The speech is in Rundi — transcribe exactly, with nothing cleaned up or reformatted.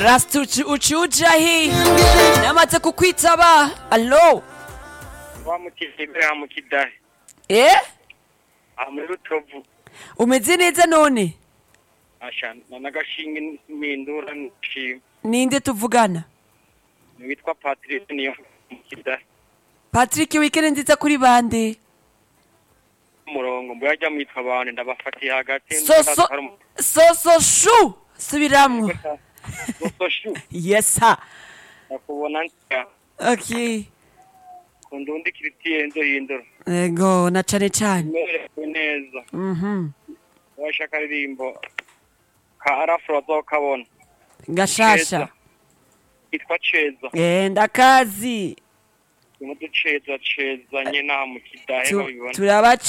Rasta uchujahi namaze kukwitaba. Allo Wamukizibira mukidahe. eh Amuri Rutovu. umeze neza none? Asha nagashinga impindura nshima. Ninde tuvugana? Witwa Patrick niyo mukidahe. Patrick, weekend nziza kuri bande? Murongo mbuya ajya mwitwa bande ndabafatiye hagati. So so so so shu subiramwo. So shu. Yes sir. Nakubona nshya. Okay. Kundundi kiritiye ndo hindura. Ego na cane cane. Merewe neza. Mhm. Washaka ririmbo ka arafro azokabona. Gashasha. Itwa Ceza. Eh ndakazi. Umuduceza ceza nyina mukidahe babibona. Turaba